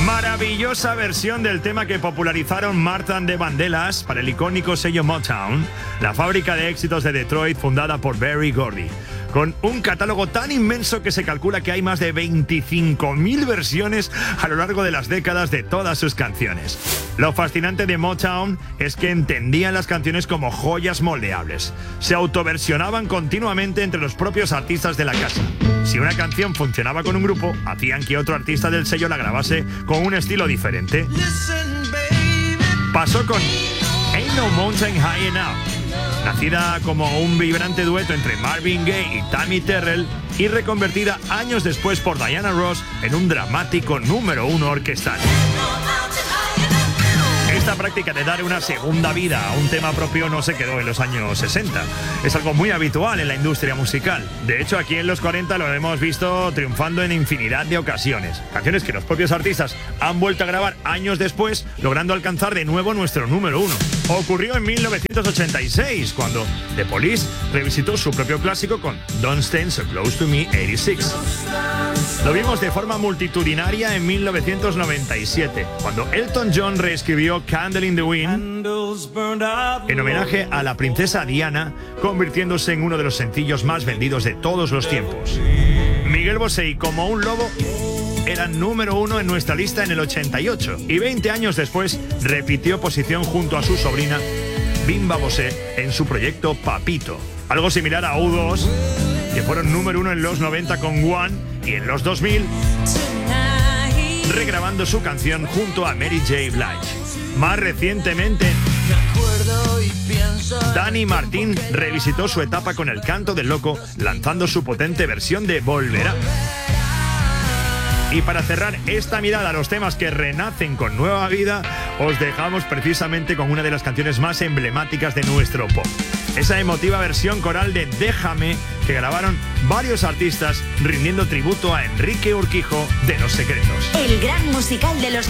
Maravillosa versión del tema que popularizaron Martha and the Vandellas para el icónico sello Motown, la fábrica de éxitos de Detroit fundada por Berry Gordy. Con un catálogo tan inmenso que se calcula que hay más de 25.000 versiones a lo largo de las décadas de todas sus canciones. Lo fascinante de Motown es que entendían las canciones como joyas moldeables. Se autoversionaban continuamente entre los propios artistas de la casa. Si una canción funcionaba con un grupo, hacían que otro artista del sello la grabase con un estilo diferente. Pasó con Ain't No Mountain High Enough, nacida como un vibrante dueto entre Marvin Gaye y Tammy Terrell y reconvertida años después por Diana Ross en un dramático número 1 orquestal. Esta práctica de dar una segunda vida a un tema propio no se quedó en los años 60. Es algo muy habitual en la industria musical. De hecho, aquí en los 40 lo hemos visto triunfando en infinidad de ocasiones. Canciones que los propios artistas han vuelto a grabar años después, logrando alcanzar de nuevo nuestro número 1. Ocurrió en 1986, cuando The Police revisitó su propio clásico con Don't Stand So Close To Me 86. Lo vimos de forma multitudinaria en 1997, cuando Elton John reescribió Candle in the Wind en homenaje a la princesa Diana, convirtiéndose en uno de los sencillos más vendidos de todos los tiempos. Miguel Bosé y Como un Lobo eran número 1 en nuestra lista en el 88 y 20 años después repitió posición junto a su sobrina Bimba Bosé en su proyecto Papito. Algo similar a U2, que fueron número 1 en los 90 con One y en los 2000 regrabando su canción junto a Mary J. Blige. Más recientemente, Dani Martín revisitó su etapa con El Canto del Loco, lanzando su potente versión de Volverá. Y para cerrar esta mirada a los temas que renacen con nueva vida, os dejamos precisamente con una de las canciones más emblemáticas de nuestro pop. Esa emotiva versión coral de Déjame que grabaron varios artistas rindiendo tributo a Enrique Urquijo de Los Secretos. El gran musical de los